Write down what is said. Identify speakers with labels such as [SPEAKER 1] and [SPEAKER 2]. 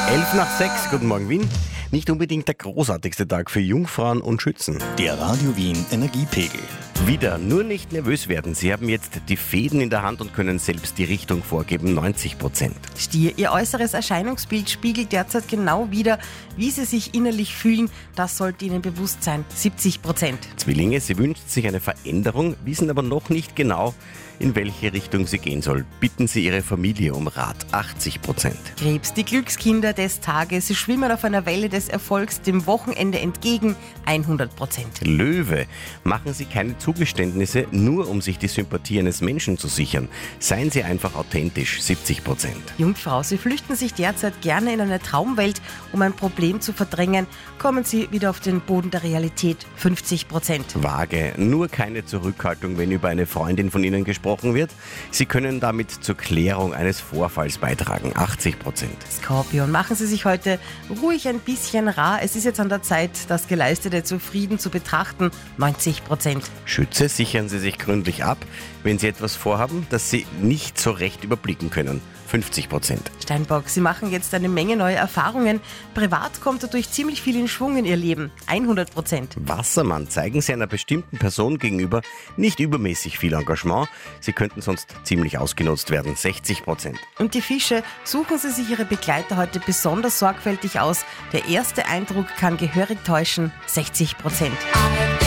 [SPEAKER 1] 5:11, guten Morgen Wien. Nicht unbedingt der großartigste Tag für Jungfrauen und Schützen.
[SPEAKER 2] Der Radio Wien Energiepegel.
[SPEAKER 1] Wieder, nur nicht nervös werden. Sie haben jetzt die Fäden in der Hand und können selbst die Richtung vorgeben, 90%.
[SPEAKER 3] Stier, Ihr äußeres Erscheinungsbild spiegelt derzeit genau wider, wie Sie sich innerlich fühlen. Das sollte Ihnen bewusst sein, 70%.
[SPEAKER 1] Zwillinge, Sie wünschen sich eine Veränderung, wissen aber noch nicht genau, in welche Richtung sie gehen soll. Bitten Sie Ihre Familie um Rat, 80%.
[SPEAKER 3] Krebs, die Glückskinder des Tages. Sie schwimmen auf einer Welle des Erfolgs dem Wochenende entgegen, 100%.
[SPEAKER 1] Löwe, machen Sie keine Zugeständnisse, nur um sich die Sympathie eines Menschen zu sichern. Seien Sie einfach authentisch, 70%.
[SPEAKER 3] Jungfrau, Sie flüchten sich derzeit gerne in eine Traumwelt, um ein Problem zu verdrängen. Kommen Sie wieder auf den Boden der Realität, 50%.
[SPEAKER 1] Waage, nur keine Zurückhaltung, wenn über eine Freundin von Ihnen gesprochen wird. Sie können damit zur Klärung eines Vorfalls beitragen, 80%.
[SPEAKER 3] Skorpion, machen Sie sich heute ruhig ein bisschen rar. Es ist jetzt an der Zeit, das Geleistete zufrieden zu betrachten, 90%.
[SPEAKER 1] Schütze, sichern Sie sich gründlich ab, wenn Sie etwas vorhaben, das Sie nicht so recht überblicken können, 50%.
[SPEAKER 3] Steinbock, Sie machen jetzt eine Menge neue Erfahrungen. Privat kommt dadurch ziemlich viel in Schwung in Ihr Leben, 100%.
[SPEAKER 1] Wassermann, zeigen Sie einer bestimmten Person gegenüber nicht übermäßig viel Engagement. Sie könnten sonst ziemlich ausgenutzt werden, 60%.
[SPEAKER 3] Und die Fische, suchen Sie sich Ihre Begleiter heute besonders sorgfältig aus. Der erste Eindruck kann gehörig täuschen, 60%.